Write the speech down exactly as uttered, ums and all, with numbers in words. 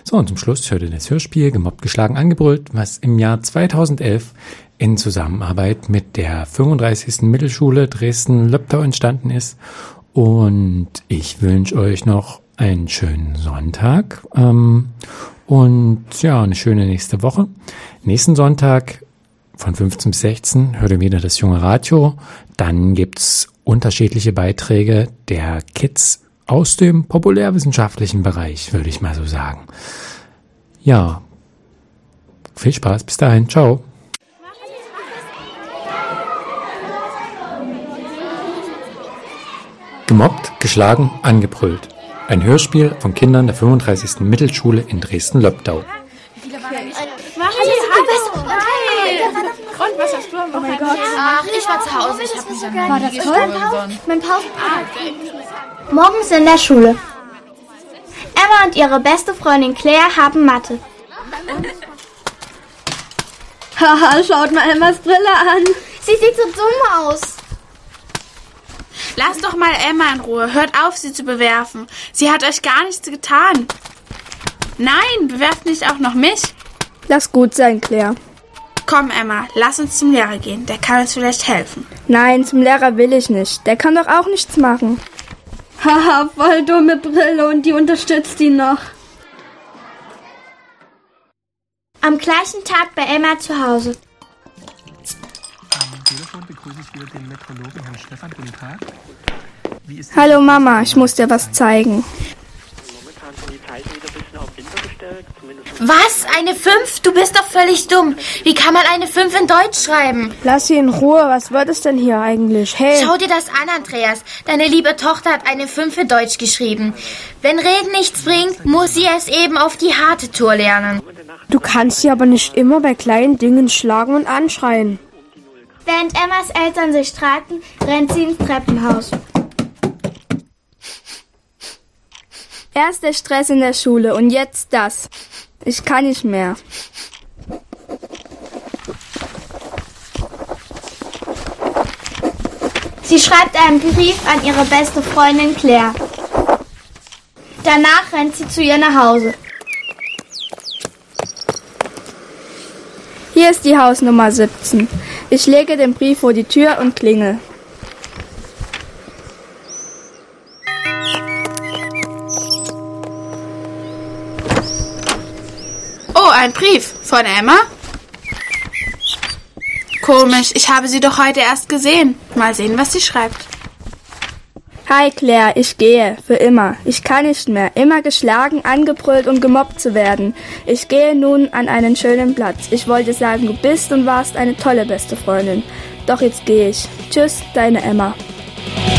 So, und zum Schluss hört ihr das Hörspiel Gemobbt, geschlagen, angebrüllt, was im Jahr zweitausendelf in Zusammenarbeit mit der fünfunddreißigsten Mittelschule Dresden-Löbtau entstanden ist. Und ich wünsche euch noch einen schönen Sonntag ähm, und ja, eine schöne nächste Woche. Nächsten Sonntag von fünfzehn bis sechzehn hört ihr wieder das junge Radio. Dann gibt's unterschiedliche Beiträge der Kids aus dem populärwissenschaftlichen Bereich, würde ich mal so sagen. Ja, viel Spaß, bis dahin, ciao. Gemobbt, geschlagen, angebrüllt. Ein Hörspiel von Kindern der fünfunddreißigsten Mittelschule in Dresden-Löbtau. Und was hast du am Wochenende? Ach, ich war zu Hause, ich hab mich an War das toll? Mein Pause. Morgens in der Schule. Emma und ihre beste Freundin Claire haben Mathe. Haha, schaut mal Emmas Brille an. Sie sieht so dumm aus. Lasst doch mal Emma in Ruhe. Hört auf, sie zu bewerfen. Sie hat euch gar nichts getan. Nein, bewerft nicht auch noch mich. Lass gut sein, Claire. Komm, Emma, lass uns zum Lehrer gehen. Der kann uns vielleicht helfen. Nein, zum Lehrer will ich nicht. Der kann doch auch nichts machen. Haha, voll dumme Brille und die unterstützt ihn noch. Am gleichen Tag bei Emma zu Hause. Am Telefon begrüße ich wieder den Meteorologen Herrn Stefan. Guten Tag. Wie ist Hallo Mama, ich muss dir was zeigen. Momentan sind die Zeiten wieder ein bisschen auf Winter gestellt. Was? Eine fünf? Du bist doch völlig dumm. Wie kann man eine fünf in Deutsch schreiben? Lass sie in Ruhe. Was wird es denn hier eigentlich? Hey. Schau dir das an, Andreas. Deine liebe Tochter hat eine fünf in Deutsch geschrieben. Wenn Reden nichts bringt, muss sie es eben auf die harte Tour lernen. Du kannst sie aber nicht immer bei kleinen Dingen schlagen und anschreien. Während Emmas Eltern sich streiten, rennt sie ins Treppenhaus. Erst der Stress in der Schule und jetzt das. Ich kann nicht mehr. Sie schreibt einen Brief an ihre beste Freundin Claire. Danach rennt sie zu ihr nach Hause. Hier ist die Hausnummer siebzehn. Ich lege den Brief vor die Tür und klingel. Oh, ein Brief von Emma? Komisch, ich habe sie doch heute erst gesehen. Mal sehen, was sie schreibt. Hi Claire, ich gehe, für immer. Ich kann nicht mehr, immer geschlagen, angebrüllt und gemobbt zu werden. Ich gehe nun an einen schönen Platz. Ich wollte sagen, du bist und warst eine tolle beste Freundin. Doch jetzt gehe ich. Tschüss, deine Emma.